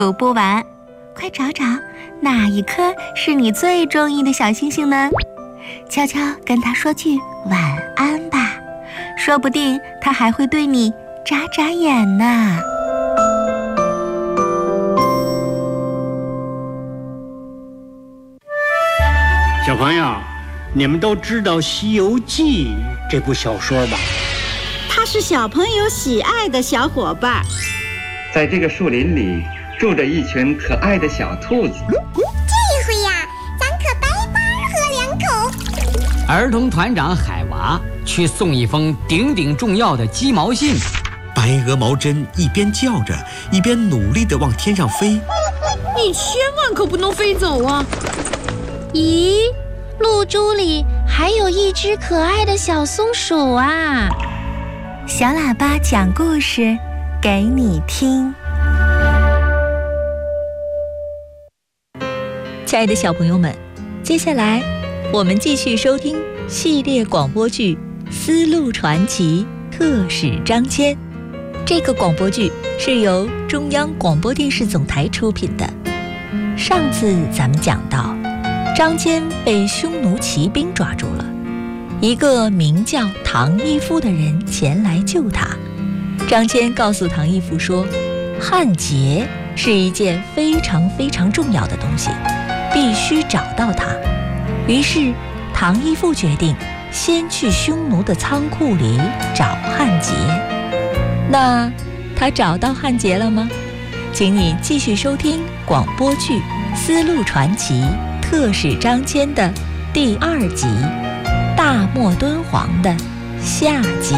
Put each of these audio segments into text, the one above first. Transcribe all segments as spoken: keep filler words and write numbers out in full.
数不完，快找找哪一颗是你最中意的小星星呢？悄悄跟他说句晚安吧，说不定他还会对你眨眨眼呢。 小朋友，你们都知道《西游记》这部小说吧？ 它是小朋友喜爱的小伙伴。 在这个树林里住着一群可爱的小兔子。 这回呀，咱可白白喝两口。 儿童团长海娃去送一封顶顶重要的鸡毛信。 白鹅毛针一边叫着，一边努力地往天上飞。 你千万可不能飞走啊！ 咦，露珠里还有一只可爱的小松鼠啊！小喇叭讲故事给你听。 亲爱的小朋友们，接下来我们继续收听系列广播剧《丝路传奇》特使张骞。这个广播剧是由中央广播电视总台出品的。上次咱们讲到，张骞被匈奴骑兵抓住了，一个名叫唐义父的人前来救他。张骞告诉唐义父说，汉劫是一件非常非常重要的东西，必须找到它。于是唐义父决定先去匈奴的仓库里找汉劫。那他找到汉劫了吗？请你继续收听广播剧《丝路传奇》特使张骞的第二集《大漠敦煌》的下集。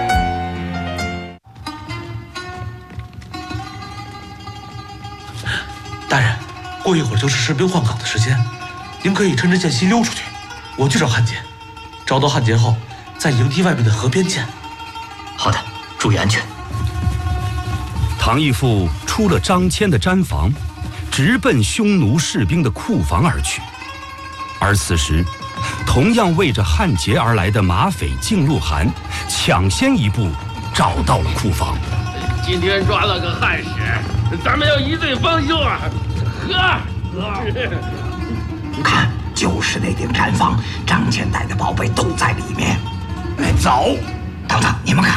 大人，过一会儿就是士兵换岗的时间，您可以趁着间隙溜出去。我去找汉劫，找到汉劫后，在营地外面的河边见。 好的，注意安全。 唐义父出了张骞的毡房，直奔匈奴士兵的库房而去。而此时，同样为着汉劫而来的马匪靳鹿晗抢先一步找到了库房。 今天抓了个汉使，咱们要一醉方休啊！喝喝！ 看，就是那顶毡房，张骞带的宝贝都在里面。 哎，走！ 等等，你们看，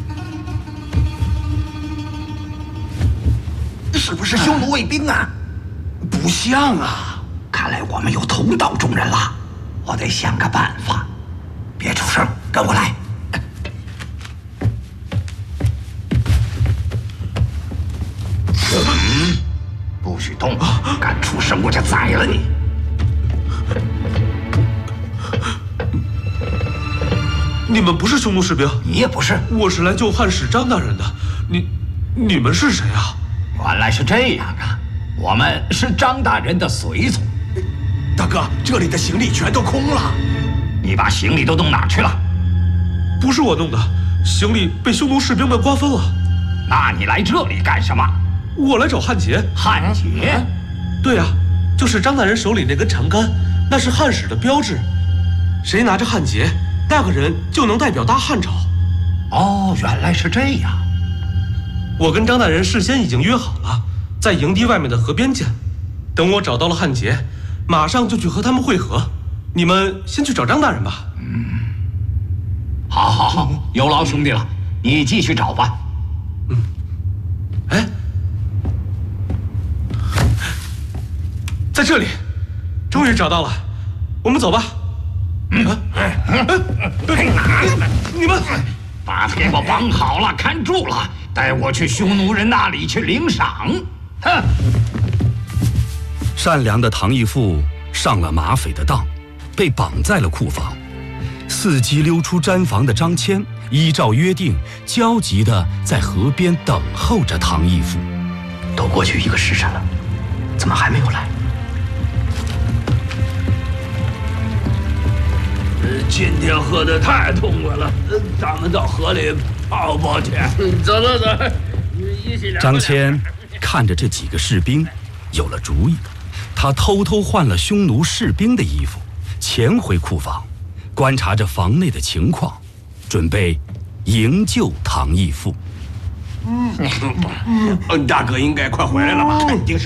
是不是匈奴卫兵啊？不像啊！ 看来我们有同道中人了。我得想个办法。别出声，跟我来。嗯，不许动！敢出声，我就宰了你！ 你们不是匈奴士兵？ 你也不是。 我是来救汉使张大人的。你，你们是谁啊？ 原来是这样啊！我们是张大人的随从。 大哥，这里的行李全都空了。 你把行李都弄哪儿去了？ 不是我弄的，行李被匈奴士兵们瓜分了。 那你来这里干什么？ 我来找汉劫。 汉劫？ 对啊，就是张大人手里那根长杆，那是汉使的标志。谁拿着汉劫，那个人就能代表大汉朝。 哦，原来是这样。 我跟张大人事先已经约好了，在营地外面的河边见。等我找到了汉劫，马上就去和他们会合。你们先去找张大人吧。 嗯，好，好，好，有劳兄弟了，你继续找吧。 嗯，哎，在这里，终于找到了，我们走吧。嗯，哎，哎，你们把他给我绑好了，看住了，带我去匈奴人那里去领赏。哼！ 善良的唐义父上了马匪的当，被绑在了库房。伺机溜出毡房的张骞依照约定，焦急地在河边等候着唐义父。 都过去一个时辰了，怎么还没有来？ 今天喝得太痛快了，咱们到河里泡泡去。走走走，一起来。 张骞看着这几个士兵，有了主意。他偷偷换了匈奴士兵的衣服，潜回库房，观察着房内的情况，准备营救唐义父。 嗯，大哥应该快回来了吧？肯定是。